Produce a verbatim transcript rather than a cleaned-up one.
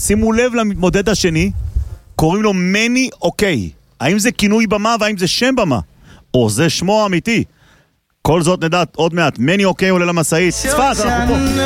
שימו לב למתמודד השני, קוראים לו מני אוקיי. האם זה כינוי במה והאם זה שם במה? או זה שמו האמיתי? כל זאת נדעת עוד מעט. מני אוקיי עולה למסעית. צפת, אנחנו פה.